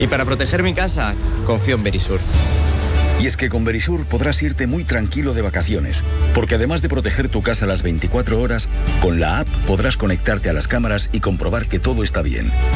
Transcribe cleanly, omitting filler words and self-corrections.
Y para proteger mi casa, confío en Verisur. Y es que con Verisur podrás irte muy tranquilo de vacaciones, porque además de proteger tu casa las 24 horas, con la app podrás conectarte a las cámaras y comprobar que todo está bien.